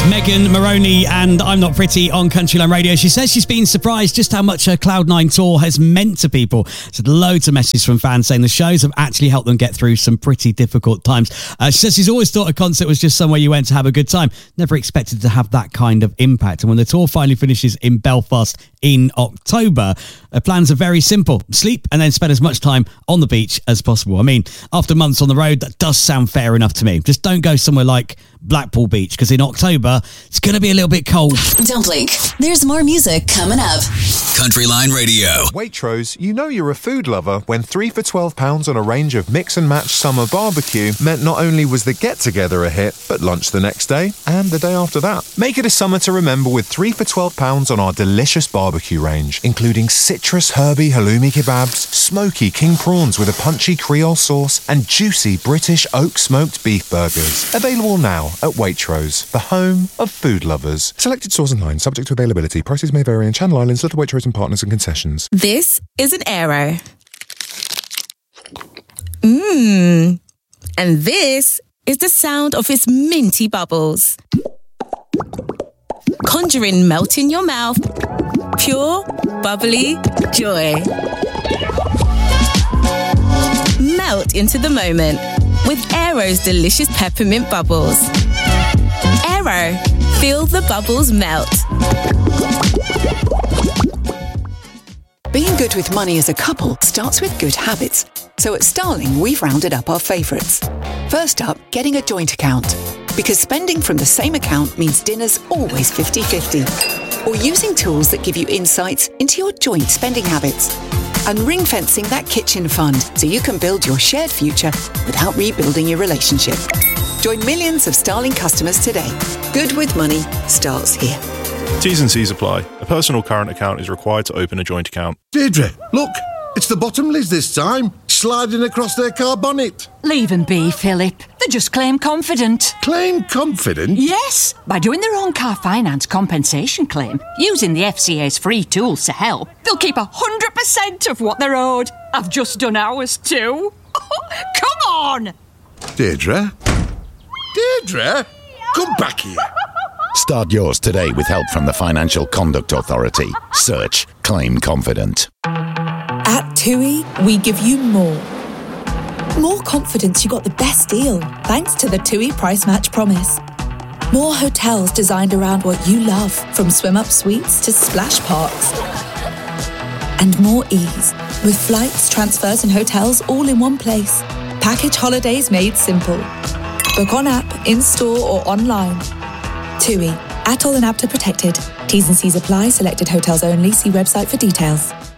Megan Moroney and I'm Not Pretty on Country Line Radio. She says she's been surprised just how much her Cloud9 tour has meant to people. She's had loads of messages from fans saying the shows have actually helped them get through some pretty difficult times. She says she's always thought a concert was just somewhere you went to have a good time. Never expected to have that kind of impact. And when the tour finally finishes in Belfast in October, her plans are very simple. Sleep and then spend as much time on the beach as possible. I mean, after months on the road, that does sound fair enough to me. Just don't go somewhere like Blackpool Beach, because in October, it's going to be a little bit cold. Don't blink. There's more music coming up. Country Line Radio. Waitrose, you know you're a food lover when 3 for £12 on a range of mix and match summer barbecue meant not only was the get-together a hit, but lunch the next day and the day after that. Make it a summer to remember with 3 for £12 on our delicious barbecue range, including citrus herby halloumi kebabs, smoky king prawns with a punchy Creole sauce, and juicy British oak smoked beef burgers. Available now at Waitrose, the home of food lovers. Selected stores and lines subject to availability. Prices may vary in Channel Islands, Little Waitrose and Partners and concessions. This is an Aero. And this is the sound of its minty bubbles. Conjuring melt in your mouth. Pure, bubbly joy. Melt into the moment with Aero's delicious peppermint bubbles. Aero, feel the bubbles melt. Being good with money as a couple starts with good habits. So at Starling, we've rounded up our favourites. First up, getting a joint account. Because spending from the same account means dinner's always 50-50. Or using tools that give you insights into your joint spending habits. And ring-fencing that kitchen fund so you can build your shared future without rebuilding your relationship. Join millions of Starling customers today. Good with money starts here. T's and C's apply. A personal current account is required to open a joint account. Deirdre, look, it's the Bottomleys this time, sliding across their car bonnet. Leave them be, Philip. They just claim confident. Claim confident? Yes, by doing their own car finance compensation claim, using the FCA's free tools to help, they'll keep 100% of what they're owed. I've just done ours too. Come on! Deirdre? Deirdre? Come back here. Start yours today with help from the Financial Conduct Authority. Search Claim Confident. At TUI, we give you more. More confidence you got the best deal, thanks to the TUI Price Match Promise. More hotels designed around what you love, from swim-up suites to splash parks. And more ease, with flights, transfers and hotels all in one place. Package holidays made simple. Book on app, in-store or online. TUI. ATOL and APTA protected. T's and C's apply. Selected hotels only. See website for details.